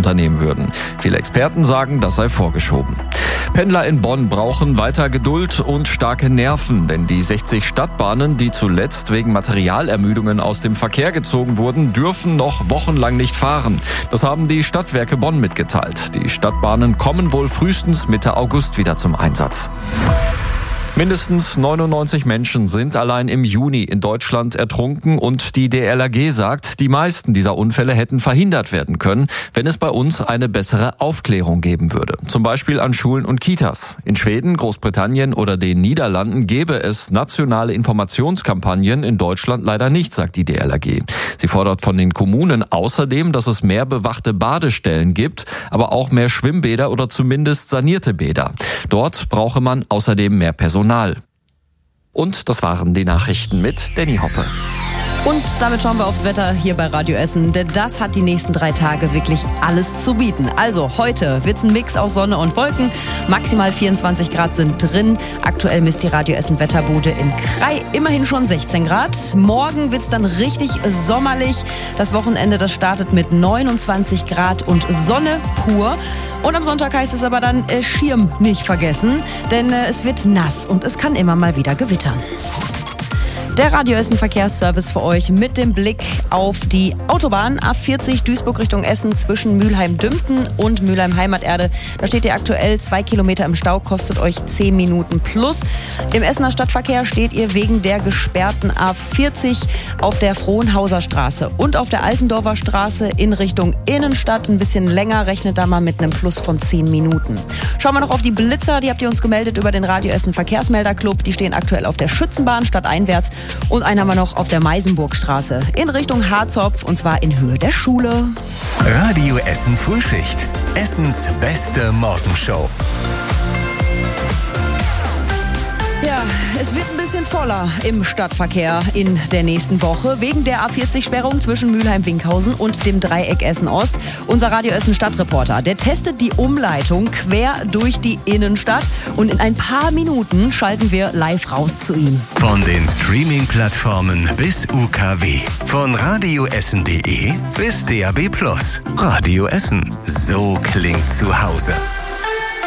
unternehmen würden. Viele Experten sagen, das sei vorgeschoben. Pendler in Bonn brauchen weiter Geduld und starke Nerven, denn die 60 Stadtbahnen, die zuletzt wegen Materialermüdungen aus dem Verkehr gezogen wurden, dürfen noch wochenlang nicht fahren. Das haben die Stadtwerke Bonn mitgeteilt. Die Stadtbahnen kommen wohl frühestens Mitte August wieder zum Einsatz. Mindestens 99 Menschen sind allein im Juni in Deutschland ertrunken und die DLRG sagt, die meisten dieser Unfälle hätten verhindert werden können, wenn es bei uns eine bessere Aufklärung geben würde. Zum Beispiel an Schulen und Kitas. In Schweden, Großbritannien oder den Niederlanden gäbe es nationale Informationskampagnen, in Deutschland leider nicht, sagt die DLRG. Sie fordert von den Kommunen außerdem, dass es mehr bewachte Badestellen gibt, aber auch mehr Schwimmbäder oder zumindest sanierte Bäder. Dort brauche man außerdem mehr Personal. Und das waren die Nachrichten mit Danny Hoppe. Und damit schauen wir aufs Wetter hier bei Radio Essen, denn das hat die nächsten 3 Tage wirklich alles zu bieten. Also heute wird's ein Mix aus Sonne und Wolken, maximal 24 Grad sind drin. Aktuell misst die Radio Essen Wetterbude in Krai immerhin schon 16 Grad. Morgen wird's dann richtig sommerlich. Das Wochenende, das startet mit 29 Grad und Sonne pur. Und am Sonntag heißt es aber dann Schirm nicht vergessen, denn es wird nass und es kann immer mal wieder gewittern. Der Radio Essen Verkehrsservice für euch mit dem Blick auf die Autobahn A40 Duisburg Richtung Essen zwischen Mülheim-Dümpten und Mülheim-Heimaterde. Da steht ihr aktuell 2 Kilometer im Stau, kostet euch 10 Minuten plus. Im Essener Stadtverkehr steht ihr wegen der gesperrten A40 auf der Frohnhauser Straße und auf der Altendorfer Straße in Richtung Innenstadt. Ein bisschen länger, rechnet da mal mit einem Plus von 10 Minuten. Schauen wir noch auf die Blitzer, die habt ihr uns gemeldet über den Radio Essen Verkehrsmelderclub. Die stehen aktuell auf der Schützenbahn stadteinwärts. Und einen haben wir noch auf der Meisenburgstraße in Richtung Harzopf und zwar in Höhe der Schule. Radio Essen Frühschicht. Essens beste Morgenshow. Ja, es wird ein bisschen voller im Stadtverkehr in der nächsten Woche wegen der A40-Sperrung zwischen Mülheim-Winkhausen und dem Dreieck Essen-Ost. Unser Radio Essen Stadtreporter, der testet die Umleitung quer durch die Innenstadt und in ein paar Minuten schalten wir live raus zu ihm. Von den Streaming-Plattformen bis UKW. Von radioessen.de bis DAB+. Radio Essen. So klingt zu Hause.